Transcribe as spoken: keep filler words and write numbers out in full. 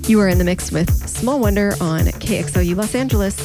You are in the mix with Small Wonder on K X L U Los Angeles.